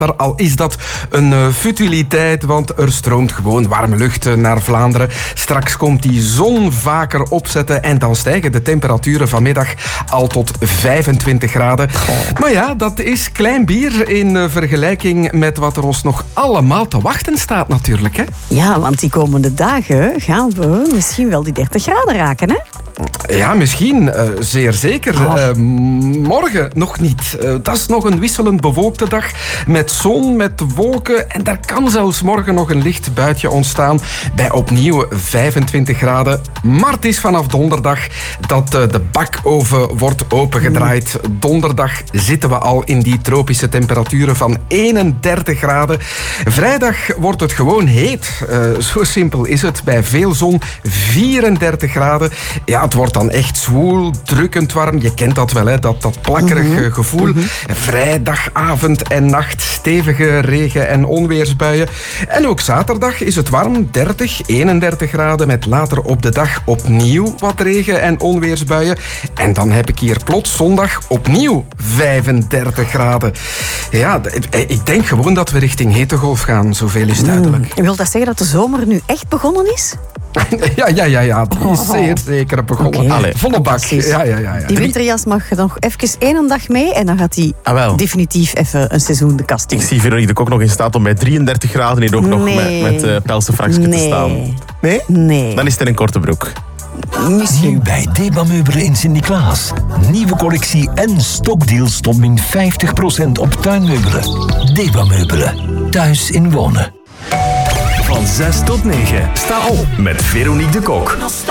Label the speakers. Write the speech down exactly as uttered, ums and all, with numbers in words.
Speaker 1: Al is dat een uh, futiliteit, want er stroomt gewoon warme lucht naar Vlaanderen. Straks komt die zon vaker opzetten en dan stijgen de temperaturen vanmiddag al tot vijfentwintig graden. Oh. Maar ja, dat is klein bier in uh, vergelijking met wat er ons nog allemaal te wachten staat natuurlijk. Hè?
Speaker 2: Ja, want die komende dagen gaan we misschien wel die dertig graden raken, hè?
Speaker 1: Ja, misschien. Uh, zeer zeker.
Speaker 2: Oh.
Speaker 1: Uh, morgen nog niet. Uh, dat is nog een wisselend bewolkte dag met zon, met wolken. En daar kan zelfs morgen nog een licht buitje ontstaan bij opnieuw vijfentwintig graden. Maar het is vanaf donderdag dat uh, de bakoven wordt opengedraaid. Mm. Donderdag zitten we al in die tropische temperaturen van eenendertig graden. Vrijdag wordt het gewoon heet. Uh, zo simpel is het. Bij veel zon vierendertig graden. Ja, het wordt dan echt zwoel, drukkend warm. Je kent dat wel, hè? Dat, dat plakkerige mm-hmm. gevoel. Mm-hmm. Vrijdag, avond en nacht, stevige regen- en onweersbuien. En ook zaterdag is het warm, dertig, eenendertig graden, met later op de dag opnieuw wat regen- en onweersbuien. En dan heb ik hier plots zondag opnieuw vijfendertig graden. Ja, ik denk gewoon dat we richting hittegolf gaan, zoveel is duidelijk.
Speaker 2: Mm. Wil dat zeggen dat de zomer nu echt begonnen is?
Speaker 1: Ja, ja, ja, ja. Die is zeer zeker begonnen.
Speaker 2: Okay.
Speaker 1: Allee, volle bak. Ja, ja, ja, ja.
Speaker 2: Die winterjas mag nog even één dag mee en dan gaat hij
Speaker 3: ah,
Speaker 2: definitief even een seizoen de kast in.
Speaker 3: Ik zie Veronique de Kok nog in staat om bij drieëndertig graden hier ook nog
Speaker 2: nee.
Speaker 3: met, met uh, pelsenfraksje
Speaker 2: nee.
Speaker 3: te staan. Nee?
Speaker 2: Nee.
Speaker 3: Dan is het in een korte broek.
Speaker 2: Misschien.
Speaker 4: Nu bij Deba Meubelen in Sint-Niklaas. Nieuwe collectie en stokdeals tot min vijftig procent op tuinmeubelen. Deba Meubelen. Thuis in wonen.
Speaker 5: Van zes tot negen. Sta op met Veronique de Kok.